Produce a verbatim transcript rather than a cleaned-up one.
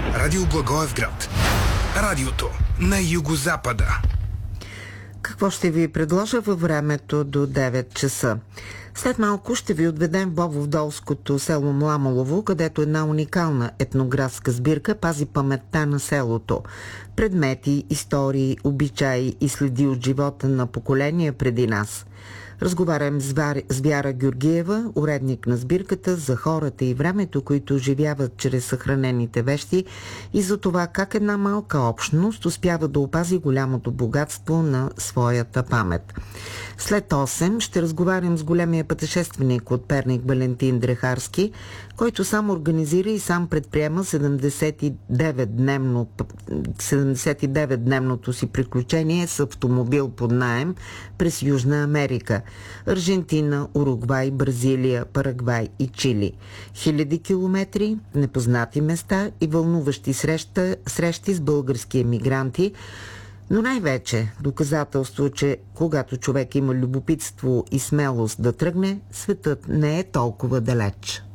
Радио Благоевград. Радиото на югозапада. Какво ще ви предложа във времето до девет часа? След малко ще ви отведем в Бобовдолското село Мламолово, където една уникална етнографска сбирка пази паметта на селото. Предмети, истории, обичаи и следи от живота на поколения преди нас. Разговарям с, Вар... с Вяра Георгиева, уредник на сбирката, за хората и времето, които живяват чрез съхранените вещи, и за това как една малка общност успява да опази голямото богатство на своята памет. След осем ще разговарям с големия пътешественик от Перник Валентин Дрехарски, който сам организира и сам предприема седемдесет и девет дневното си приключение с автомобил под наем през Южна Америка. Аржентина, Уругвай, Бразилия, Парагвай и Чили. Хиляди километри, непознати места и вълнуващи среща, срещи с български емигранти, но най-вече доказателство, че когато човек има любопитство и смелост да тръгне, светът не е толкова далеч.